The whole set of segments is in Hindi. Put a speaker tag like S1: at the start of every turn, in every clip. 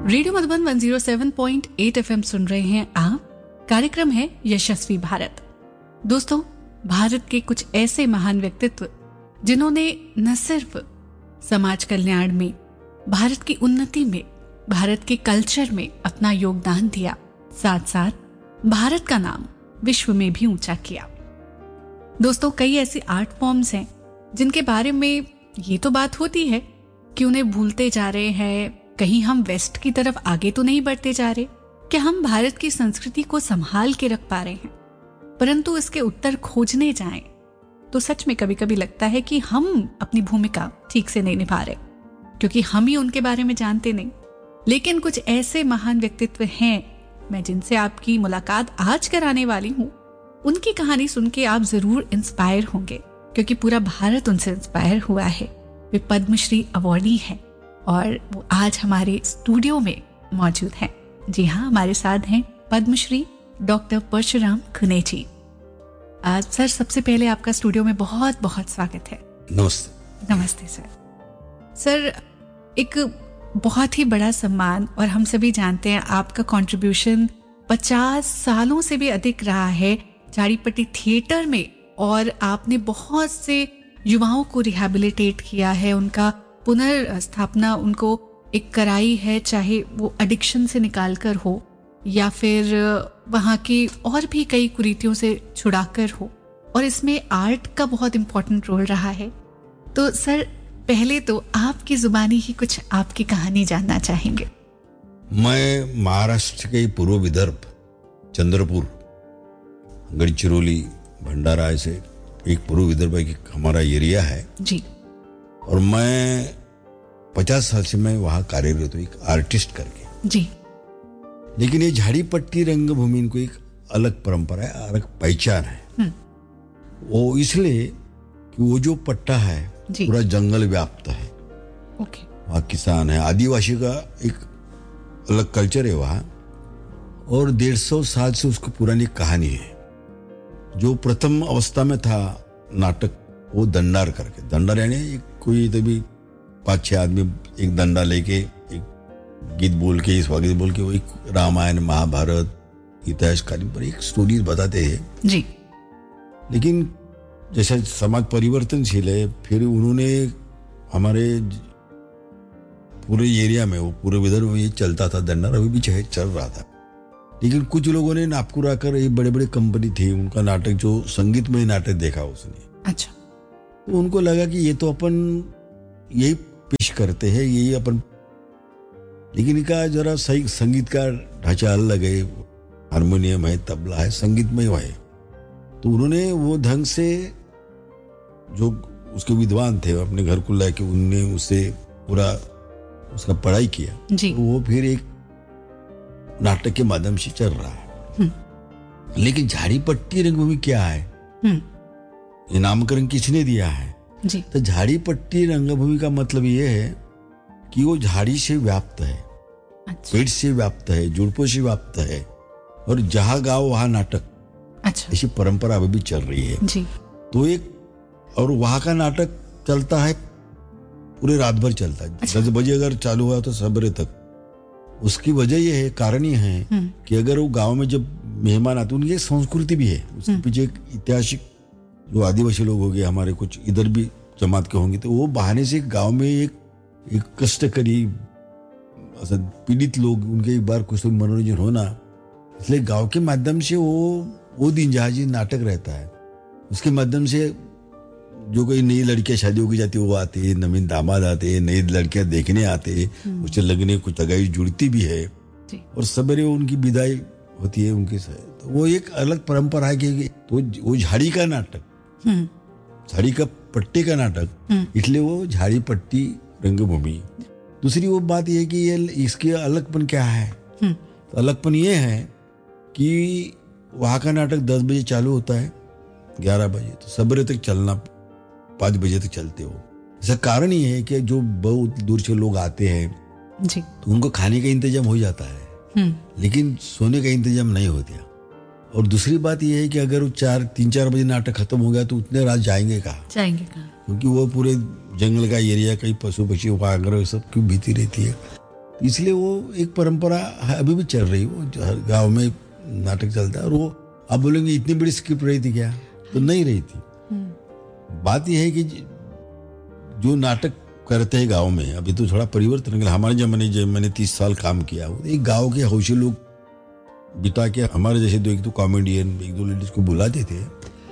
S1: रेडियो मधुबन 107.8 FM सुन रहे हैं आप। कार्यक्रम है यशस्वी भारत। दोस्तों, भारत के कुछ ऐसे महान व्यक्तित्व जिन्होंने न सिर्फ समाज कल्याण में, भारत की उन्नति में, भारत के कल्चर में अपना योगदान दिया, साथ साथ भारत का नाम विश्व में भी ऊंचा किया। दोस्तों, कई ऐसी आर्ट फॉर्म्स हैं जिनके बारे में ये तो बात होती है कि उन्हें भूलते जा रहे हैं, कहीं हम वेस्ट की तरफ आगे तो नहीं बढ़ते जा रहे, कि हम भारत की संस्कृति को संभाल के रख पा रहे हैं। परंतु इसके उत्तर खोजने जाएं तो सच में कभी कभी लगता है कि हम अपनी भूमिका ठीक से नहीं निभा रहे, क्योंकि हम ही उनके बारे में जानते नहीं। लेकिन कुछ ऐसे महान व्यक्तित्व हैं, मैं जिनसे आपकी मुलाकात आज कराने वाली हूं। उनकी कहानी सुन के आप जरूर इंस्पायर होंगे, क्योंकि पूरा भारत उनसे इंस्पायर हुआ है। वे पद्मश्री अवॉर्डी हैं और वो आज हमारे स्टूडियो में मौजूद हैं। जी हाँ, हमारे साथ हैं पद्मश्री डॉक्टर परशुराम खुने जी। सर, सबसे पहले आपका स्टूडियो में बहुत बहुत स्वागत है।
S2: नमस्ते।
S1: नमस्ते सर। सर, एक बहुत ही बड़ा सम्मान, और हम सभी जानते हैं आपका कंट्रीब्यूशन 50 सालों से भी अधिक रहा है झाड़ीपट्टी थिएटर में, और आपने बहुत से युवाओं को रिहैबिलिटेट किया है, उनका पुनर्स्थापना उनको एक कराई है, चाहे वो एडिक्शन से निकालकर हो या फिर वहाँ की और भी कई कुरीतियों से छुड़ाकर हो, और इसमें आर्ट का बहुत इम्पोर्टेंट रोल रहा है। तो सर, पहले तो आपकी जुबानी ही कुछ आपकी कहानी जानना चाहेंगे।
S2: मैं महाराष्ट्र के पूर्व विदर्भ, चंद्रपुर, गढ़चिरौली, भंडारा, ऐसे एक पूर्व विदर्भ एक हमारा एरिया है
S1: जी।
S2: और मैं 50 साल से मैं वहाँ कार्यरत हूँ एक आर्टिस्ट करके
S1: जी।
S2: लेकिन ये झाड़ीपट्टी रंगभूमि इनको एक अलग परंपरा है, अलग पहचान है। वो इसलिए कि वो जो पट्टा है पूरा जंगल व्याप्त है।
S1: ओके।
S2: वहाँ किसान है, आदिवासी का एक अलग कल्चर है वहाँ, और 150 साल से उसको पुरानी कहानी है। जो प्रथम अवस्था में था नाटक, वो दंडार करके, दंडार यानी कोई तभी 5-6 आदमी एक डंडा लेके एक गीत बोल के, स्वागत बोल के, वो एक रामायण, महाभारत, इतिहासकालीन पर एक स्टोरी बताते हैं
S1: जी।
S2: लेकिन जैसा समाज परिवर्तनशील है, फिर उन्होंने हमारे पूरे एरिया में, वो पूरे विदर्भ में ये चलता था दंडार, अभी भी चल रहा था। लेकिन कुछ लोगों ने नागपुर आकर, ये बड़े बड़े कंपनी थी, उनका नाटक जो संगीतमय नाटक देखा उसने।
S1: अच्छा।
S2: तो उनको लगा कि ये तो अपन यही पेश करते हैं, यही अपन, लेकिन इनका जरा सही संगीत का ढांचा अलग है, हारमोनियम है, तबला है, संगीतमय है। तो उन्होंने वो ढंग से, जो उसके विद्वान थे, अपने घर को लाके उनने उससे पूरा उसका पढ़ाई किया जी। तो वो फिर एक नाटक के माध्यम से चल रहा है। लेकिन झाड़ीपट्टी रंगभूमि क्या है, ये नामकरण किसने दिया है
S1: जी?
S2: तो झाड़ीपट्टी रंगभूमि का मतलब ये है कि वो झाड़ी से व्याप्त है। अच्छा। पेड़ से व्याप्त है, जुड़पों से व्याप्त है, और जहां गाओ वहां नाटक।
S1: अच्छा।
S2: ऐसी परंपरा अभी भी चल रही है
S1: जी।
S2: तो एक, और वहां का नाटक चलता है पूरे रात भर चलता है। अच्छा। 10 बजे अगर चालू हुआ तो सवेरे तक। उसकी वजह यह है, कारण ये है कि अगर वो गांव में जब मेहमान आते, उनकी एक संस्कृति भी है, उसके पीछे एक ऐतिहासिक, जो आदिवासी लोग हो गए हमारे, कुछ इधर भी जमात के होंगे, तो वो बहाने से गांव में एक कष्टकरी पीड़ित लोग, उनके एक बार कुछ तो मनोरंजन होना, इसलिए गांव के माध्यम से वो दिन जहाजी नाटक रहता है। उसके माध्यम से जो कोई नई लड़कियां शादी होगी जाती है वो आते हैं, नवीन दामाद आते हैं, नई लड़कियां देखने आते हैं, उससे लगने कुछ तगाई जुड़ती भी है, और सवेरे उनकी विदाई होती है उनके साथ। तो वो एक अलग परंपरा है कि तो वो झाड़ी का नाटक, झाड़ी का पट्टे का नाटक, इसलिए वो झाड़ी पट्टी रंगभूमि। दूसरी वो बात ये कि ये इसके अलगपन क्या है, तो अलगपन ये है कि वहाँ का नाटक 10 बजे चालू होता है, 11 बजे, तो सवेरे तक चलना 5 बजे तक चलते हो। इसका कारण ये है कि जो बहुत दूर से लोग आते हैं जी, तो उनको खाने का इंतजाम हो जाता है, लेकिन सोने का इंतजाम नहीं होता। और दूसरी बात यह है कि अगर 3-4 बजे नाटक खत्म हो गया तो उतने रात जाएंगे कहाँ, क्योंकि वो पूरे जंगल का एरिया, कई पशु पक्षी वहाँ सब की भीती रहती है। इसलिए वो एक परंपरा है, अभी भी चल रही, वो हर गांव में नाटक चलता है। और वो आप बोलेंगे इतनी बड़ी स्क्रिप्ट रही थी क्या, तो नहीं रही थी। बात यह है कि जो नाटक करते हैं गांव में, अभी तो थोड़ा परिवर्तन हो गया। हमारे जमाने जब मैंने 30 साल काम किया, एक गांव के हौशी लोग बिता के हमारे जैसे एक दो कॉमेडियन, एक दो लेडीज को बुलाते थे।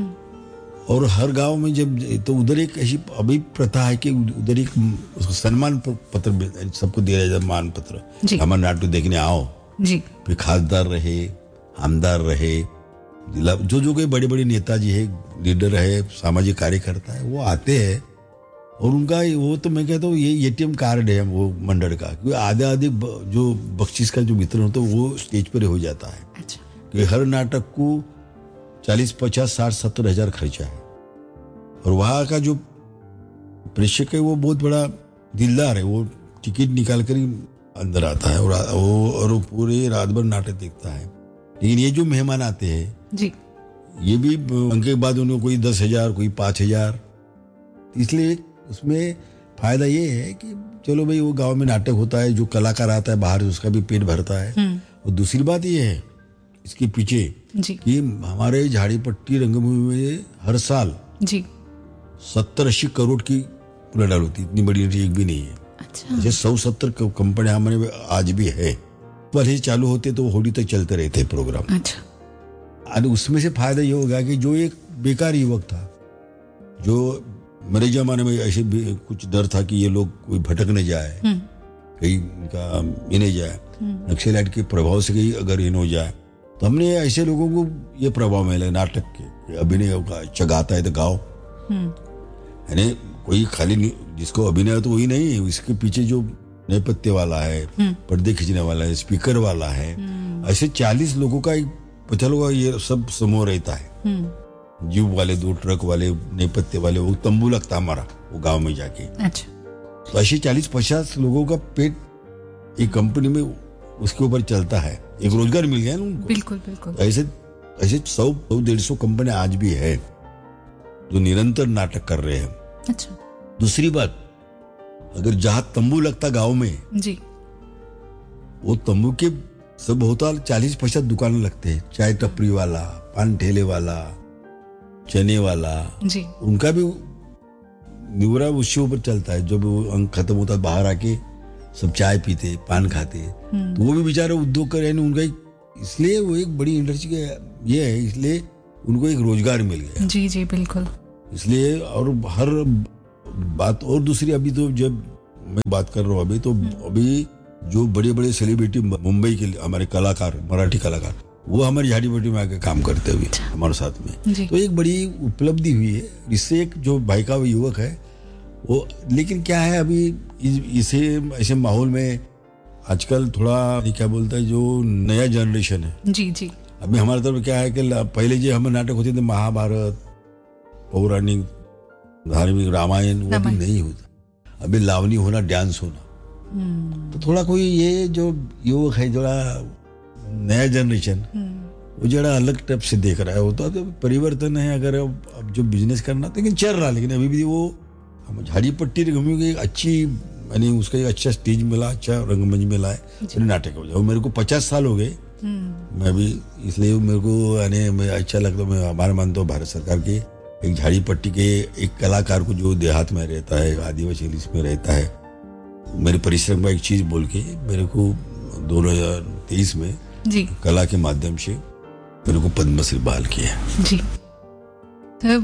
S2: और हर गांव में जब तो उधर एक ऐसी अभी प्रथा है कि उधर एक सम्मान पत्र सबको दिया जाता है, मान पत्र, हमारे नाटक देखने आओ जी। फिर खासदार रहे, आमदार रहे, जो कोई बड़े बड़े नेताजी है, लीडर है, सामाजिक कार्यकर्ता है, वो आते हैं। और उनका वो तो मैं कहता हूँ ये ATM कार्ड है वो मंडल का, क्योंकि आधे जो बख्शीश का जो वितरण होता है वो स्टेज पर हो जाता है। अच्छा। कि हर नाटक को 40, 50, 60, 70 हजार खर्चा है। और वहाँ का जो प्रेक्षक है वो बहुत बड़ा दिलदार है, वो टिकट निकाल कर ही अंदर आता है और वो पूरे रात भर नाटक देखता है। लेकिन ये जो मेहमान आते हैं जी, ये भी उनके बाद उन्हें कोई 10,000, कोई 5,000। इसलिए उसमें फायदा ये है कि चलो भाई वो गांव में नाटक होता है, जो कलाकार आता है बाहर उसका भी पेट भरता है। और दूसरी बात ये है इसके पीछे कि हमारे झाड़ी पट्टी रंगभूमि में हर साल जी 70-80 करोड़ की उलाढाल होती है। इतनी बड़ी एक भी नहीं है। अच्छा। जैसे 170 कंपनियां हमारे आज भी है, पर ये चालू होते तो होली तक चलते रहते प्रोग्राम। अच्छा। और उसमें से फायदा ये होगा कि जो एक बेकार युवक था, जो मेरे जमाने में ऐसे कुछ डर था कि ये लोग कोई भटक न जाए, कहीं इनका ये नहीं जाए, नक्सलाइट के प्रभाव से कहीं अगर इन हो जाए, तो हमने ऐसे लोगों को ये प्रभाव मिला नाटक के, अभिनय होगा, अच्छा गाता है तो गाओ, यानी कोई खाली जिसको अभिनय तो वही नहीं, इसके पीछे जो नेपथ्य वाला है, पर्दे खींचने वाला है, स्पीकर वाला है, ऐसे 40 लोगों का 50 लोगों का ये सब समूह रहता है। जीप वाले, 2 ट्रक वाले, नेपथ्य वाले, वो तंबू लगता हमारा वो गांव में जाके। अच्छा। तो ऐसे 40-50 लोगों का पेट एक कंपनी में उसके ऊपर चलता है, एक रोजगार मिल गया ना उनको। बिल्कुल बिल्कुल। ऐसे 100-150 कंपनी आज भी है जो निरंतर नाटक कर रहे हैं। अच्छा। दूसरी बात, अगर जहां तंबू लगता गांव में जी, वो तंबू के सब होता 40-50 दुकानें लगते हैं, चाय टपरी वाला, पान ठेले वाला, चने वाला जी, उनका भी निवरा उसके ऊपर चलता है। जब वो अंक खत्म होता है बाहर आके सब चाय पीते, पान खाते, तो वो भी बेचारे उद्योग कर रहे हैं उनका, इसलिए वो एक बड़ी इंडस्ट्री ये है, इसलिए उनको एक रोजगार मिल गया। जी जी बिल्कुल। इसलिए और हर बात, और दूसरी अभी तो जब मैं बात कर रहा हूँ अभी जो बड़े बड़े सेलिब्रिटी मुंबई के हमारे कलाकार, मराठी कलाकार, वो हमारी झाड़ी पट्टी में आके काम करते हुए हमारे साथ में, तो एक बड़ी उपलब्धि हुई है। इससे एक जो भाई का युवक है वो, लेकिन क्या है अभी इसे ऐसे माहौल में आजकल थोड़ा क्या बोलता है, जो नया जनरेशन है जी जी, अभी हमारे तरफ क्या है कि पहले जो हमें नाटक होते थे महाभारत, पौराणिक, धार्मिक, रामायण, वो भी नहीं होता। अभी लावनी होना, डांस होना, तो थोड़ा कोई ये जो युवक है थोड़ा नया जनरेशन, वो जरा अलग टाइप से देख रहा है। होता तो परिवर्तन है, अगर अब जो बिजनेस करना, लेकिन चल रहा, लेकिन अभी भी वो झाड़ी पट्टी रंगभूमि की अच्छी, यानी उसका एक अच्छा स्टेज मिला, अच्छा रंगमंच मिला है नाटक हो जाए। मेरे को 50 साल हो गए मैं भी, इसलिए मेरे को यानी मैं अच्छा लगता है। मैं हमारा मानता हूँ भारत सरकार के एक झाड़ी पट्टी के एक कलाकार को जो देहात में रहता है, आदिवासी में रहता है, मेरे परिश्रम का एक चीज बोल के मेरे को 2023 में जी कला के माध्यम से मेरे को पद्मश्री बहाल किया जी।
S1: तो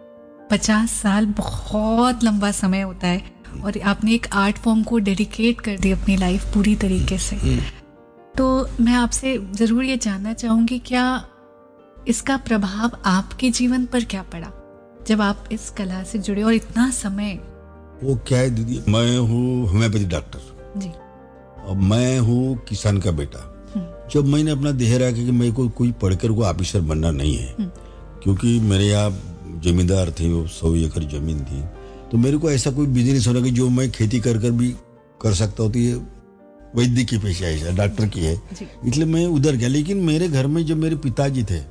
S1: 50 साल बहुत लंबा समय होता है, और आपने एक आर्ट फॉर्म को डेडिकेट कर दी अपनी लाइफ पूरी तरीके से। तो मैं आपसे जरूर ये जानना चाहूंगी, क्या इसका प्रभाव आपके जीवन पर क्या पड़ा जब आप इस कला से जुड़े, और इतना समय?
S2: वो क्या है दीदी, मैं हूँ होम्योपैथी डॉक्टर जी, और मैं हूँ किसान का बेटा। जब मैंने अपना देहरा कि मेरे को कोई पढ़कर को ऑफिसर बनना नहीं है, क्योंकि मेरे यहाँ जमींदार थे, 100 एकड़ जमीन थी, तो मेरे को ऐसा कोई बिजनेस होना कि जो मैं खेती कर भी कर सकता हूँ, तो ये वैद्य की पेशा है, डॉक्टर की है, इसलिए मैं उधर गया। लेकिन मेरे घर में जब मेरे पिताजी थे,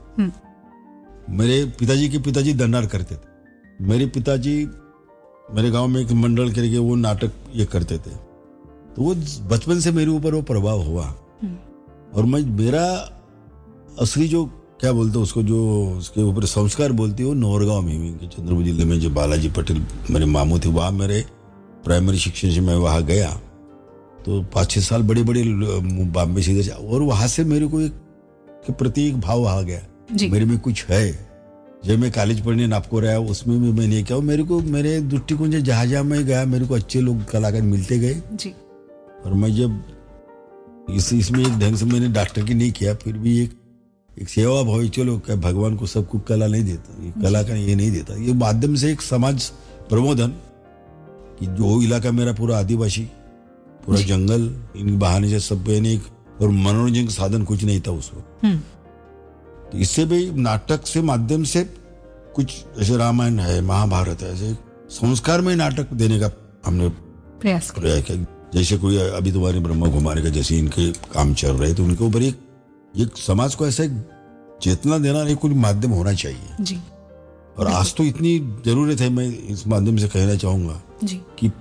S2: मेरे पिताजी के पिताजी दंडार करते थे। मेरे पिताजी मेरे गांव में एक मंडल करके वो नाटक ये करते थे, तो वो बचपन से मेरे ऊपर वो प्रभाव हुआ। और मेरा असली जो क्या बोलते हैं उसको, जो उसके ऊपर संस्कार बोलते हो, नौरगांव में के चंद्रपुर जिले में जो बालाजी पटेल मेरे मामू थे, वहाँ मेरे प्राइमरी शिक्षण से मैं वहाँ गया। तो 5-6 साल बड़े बड़े बॉम्बे से, और वहाँ से मेरे को एक के प्रति एक भाव आ गया, मेरे में कुछ है। जब मैं कॉलेज पढ़ने नापको रहा उसमें भी मैंने क्या, मेरे को मेरे दृष्टिकोण से जहाँ जहाँ मैं गया मेरे को अच्छे लोग कलाकार मिलते गए जी। और मैं जब इसमें एक ढंग से मैंने डॉक्टर की नहीं किया, फिर भी एक सेवा भाव, चलो क्या भगवान को सबको कला नहीं देता, ये कला का ये नहीं देता, ये माध्यम से एक समाज प्रबोधन कि जो इलाका मेरा पूरा आदिवासी, पूरा जंगल, इन बहाने से सब एक, और मनोरंजन का साधन कुछ नहीं था उसको। तो इससे भी नाटक से माध्यम से कुछ, जैसे रामायण है, महाभारत है, ऐसे संस्कार में नाटक देने का हमने प्रयास किया। जैसे कोई अभी तुम्हारे ब्रह्मा कुमारी का जैसे इनके काम चल रहे, तो उनके ऊपर एक समाज को ऐसा चेतना देना नहीं, कोई माध्यम होना चाहिए जी। और आज तो इतनी जरूरत है, मैं इस माध्यम से कहना चाहूंगा कि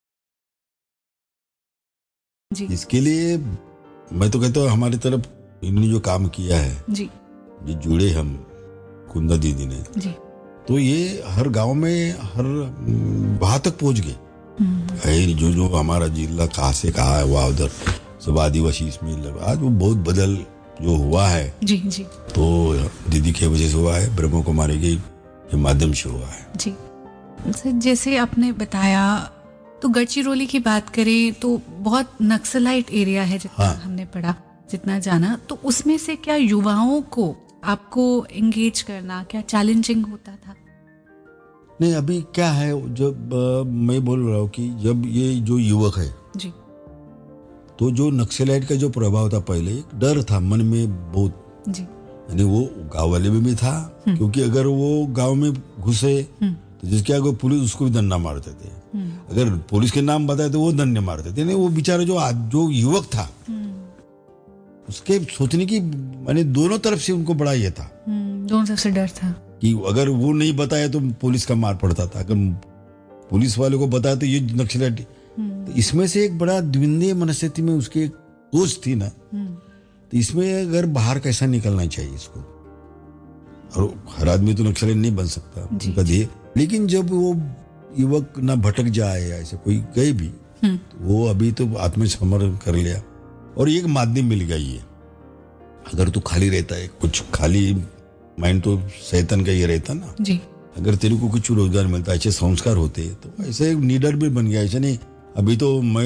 S2: जी। इसके लिए मैं तो कहता हूँ हमारी तरफ इन्होंने जो काम किया है जी, ये जुड़े हम कुंदा दीदी ने जी, तो ये हर गांव में हर वहां तक पहुंच गए। जो हमारा जिला कहाँ से कहाँ है, वहाँ उधर सब आदिवासी इसमें आज वो बहुत बदल जो हुआ है जी जी, तो दीदी की वजह से हुआ है, ब्रह्मा कुमारी के माध्यम से हुआ है जी।
S1: जैसे आपने बताया, तो गढ़चिरौली की बात करें तो बहुत नक्सलाइट एरिया है जितना हमने पढ़ा, जितना जाना, तो उसमें से क्या युवाओं को आपको एंगेज करना क्या चैलेंजिंग होता था?
S2: नहीं, अभी क्या है, जब मैं बोल रहा हूँ कि जब ये जो युवक है जी, तो जो नक्सलाइट का जो प्रभाव था, पहले एक डर था मन में बहुत जी, यानी वो गांव वाले में भी था, क्योंकि अगर वो गांव में घुसे तो जिसके आगे पुलिस उसको भी दंडा मारते थे, अगर पुलिस के नाम बताए तो वो दंडे मारते थे। नहीं, वो बेचारा जो युवक था उसके सोचने की माने दोनों तरफ से उनको बड़ा ये था,
S1: दोनों तरफ से डर था
S2: कि अगर वो नहीं बताया तो पुलिस का मार पड़ता था, अगर पुलिस वाले को बताया तो ये नक्सलाइट। तो इसमें से एक बड़ा द्विंदीय मनस्थिति में उसकी सोच थी ना, तो इसमें अगर बाहर कैसा निकलना चाहिए इसको, और हर आदमी तो नक्सलाइट नहीं बन सकता उनका ध्येय, लेकिन जब वो युवक ना भटक जाए, ऐसे कोई गए भी, तो वो अभी तो आत्मसमर्पण कर लिया और एक माध्यम मिल गई है। अगर तू खाली रहता है, कुछ खाली माइंड तो शैतान का ये रहता ना जी, अगर तेरे को कुछ रोजगार मिलता है, अच्छे संस्कार होते तो ऐसे एक लीडर भी बन गया। ऐसा नहीं, अभी तो मैं